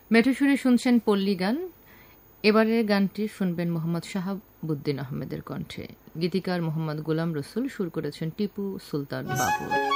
মেঠো সুরে শুনছেন পল্লী গান। এবারের গানটি শুনবেন মোহাম্মদ শাহাবুদ্দিন আহমেদের কণ্ঠে। গীতিকার মোহাম্মদ গোলাম রসুল, সুর করেছেন টিপু সুলতান বাবু।